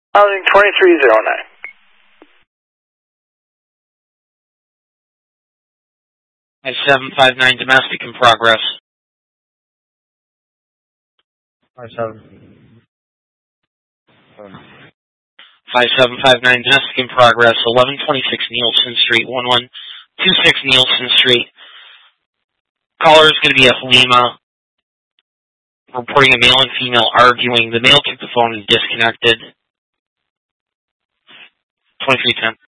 Housing 2309. Five 759 domestic in progress. 5759 domestic in progress. 1126 Nielsen Street. 1126 Nielsen Street. Caller is going to be at Lima, reporting a male and female arguing. The male took the phone and disconnected. 2310.